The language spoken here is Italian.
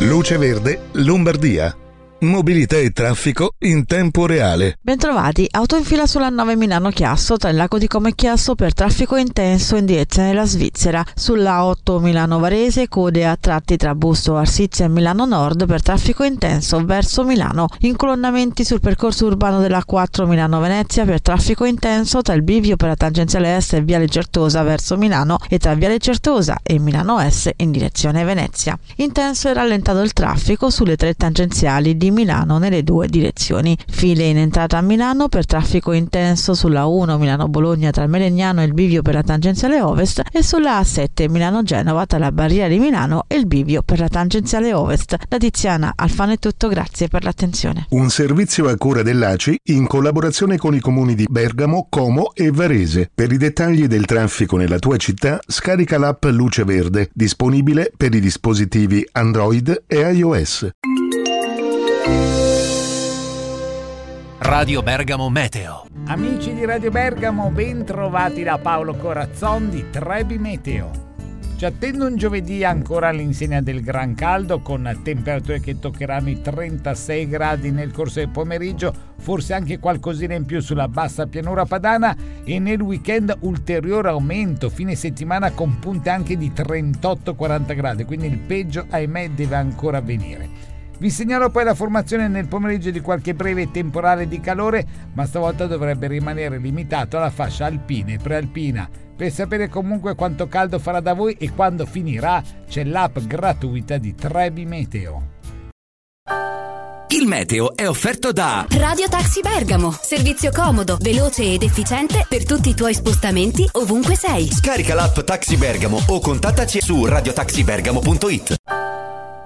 Luce Verde, Lombardia. Mobilità e traffico in tempo reale. Bentrovati, auto in fila sulla 9 Milano-Chiasso tra il lago di Como e Chiasso per traffico intenso in direzione della Svizzera. Sulla 8 Milano-Varese, code a tratti tra Busto Arsizio e Milano Nord per traffico intenso verso Milano. Incolonnamenti sul percorso urbano della 4 Milano-Venezia per traffico intenso tra il bivio per la tangenziale est e Viale Certosa verso Milano e tra Viale Certosa e Milano S in direzione Venezia. Intenso e rallentato il traffico sulle 3 tangenziali di Milano nelle 2 direzioni. File in entrata a Milano per traffico intenso sulla 1 Milano-Bologna tra il Melegnano e il bivio per la tangenziale ovest e sulla A7 Milano-Genova tra la barriera di Milano e il bivio per la tangenziale ovest. Da Tiziana Alfano è tutto, grazie per l'attenzione. Un servizio a cura dell'ACI in collaborazione con i comuni di Bergamo, Como e Varese. Per i dettagli del traffico nella tua città scarica l'app Luce Verde, disponibile per i dispositivi Android e iOS. Radio Bergamo Meteo. Amici di Radio Bergamo, ben trovati da Paolo Corazzon di Trebi Meteo. Ci attende un giovedì ancora all'insegna del gran caldo, con temperature che toccheranno i 36 gradi nel corso del pomeriggio, forse anche qualcosina in più sulla bassa pianura padana, e nel weekend ulteriore aumento, fine settimana con punte anche di 38-40 gradi, quindi il peggio ahimè deve ancora venire. Vi segnalo poi la formazione nel pomeriggio di qualche breve temporale di calore, ma stavolta dovrebbe rimanere limitato alla fascia alpina e prealpina. Per sapere comunque quanto caldo farà da voi e quando finirà, c'è l'app gratuita di Trebi Meteo. Il meteo è offerto da Radio Taxi Bergamo. Servizio comodo, veloce ed efficiente per tutti i tuoi spostamenti ovunque sei. Scarica l'app Taxi Bergamo o contattaci su radiotaxibergamo.it.